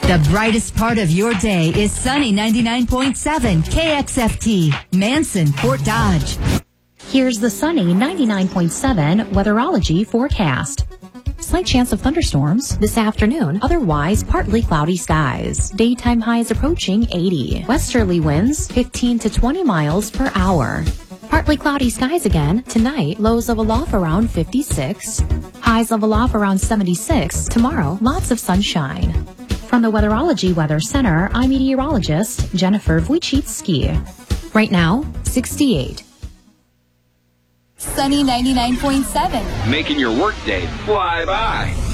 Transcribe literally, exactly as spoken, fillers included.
The brightest part of your day is sunny ninety-nine point seven K X F T, Manson, Fort Dodge. Here's the sunny ninety-nine point seven weatherology forecast. Slight chance of thunderstorms this afternoon, otherwise partly cloudy skies. Daytime highs approaching eighty. Westerly winds fifteen to twenty miles per hour. Partly cloudy skies again tonight, lows level off around fifty-six. Highs level off around seventy-six. Tomorrow, lots of sunshine. From the Weatherology Weather Center, I'm meteorologist Jennifer Wojcicki. Right now, sixty-eight. Sunny ninety-nine point seven. Making your workday fly by.